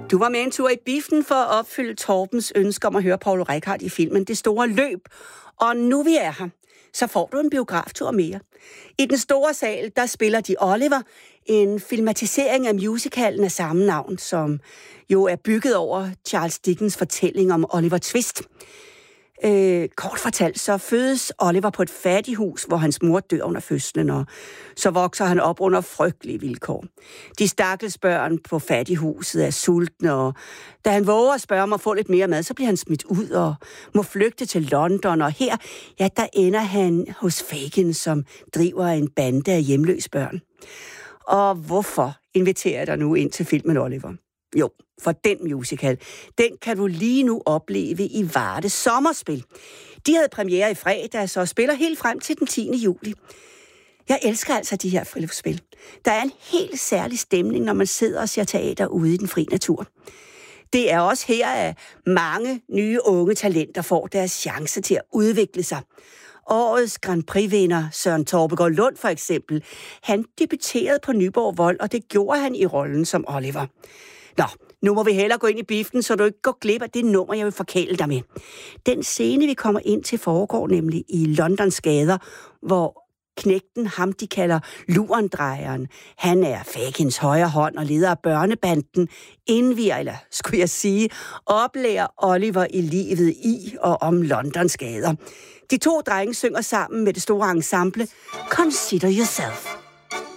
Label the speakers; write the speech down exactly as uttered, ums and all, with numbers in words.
Speaker 1: Du var med en tur i biffen for at opfylde Torbens ønske om at høre Poul Reichhardt i filmen Det Store Løb. Og nu vi er her, så får du en biograftur mere. I den store sal, der spiller de Oliver, en filmatisering af musicalen af samme navn, som jo er bygget over Charles Dickens fortælling om Oliver Twist. Øh, kort fortalt, så fødes Oliver på et fattighus, hvor hans mor dør under fødslen, og så vokser han op under frygtelige vilkår. De stakkels børn på fattighuset er sultne, og da han våger at spørge om at få lidt mere mad, så bliver han smidt ud og må flygte til London, og her, ja, der ender han hos Fagin, som driver en bande af hjemløse børn. Og hvorfor inviterer jeg dig nu ind til filmen Oliver? Jo, for den musical, den kan du lige nu opleve i Varde Sommerspil. De havde premiere i fredags og spiller helt frem til den tiende juli. Jeg elsker altså de her friluftsspil. Der er en helt særlig stemning, når man sidder og ser teater ude i den fri natur. Det er også her, at mange nye unge talenter får deres chance til at udvikle sig. Årets Grand Prix-vinder Søren Torbegaard Lund for eksempel, han debuterede på Nyborg Vold, og det gjorde han i rollen som Oliver. Nå, nu må vi hellere gå ind i biffen, så du ikke går glip af det nummer, jeg vil forkæle dig med. Den scene, vi kommer ind til, foregår nemlig i Londons gader, hvor knægten, ham de kalder Lurendrejeren, han er Fagins højre hånd og leder af børnebanden, indvier, eller skulle jeg sige, oplærer Oliver i livet i og om Londons gader. De to drenge synger sammen med det store ensemble Consider Yourself.